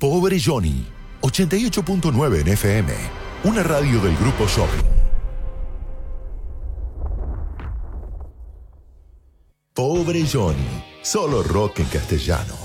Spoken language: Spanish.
Pobre Johnny, 88.9 en FM, una radio del Grupo Shopping. Pobre Johnny, solo rock en castellano.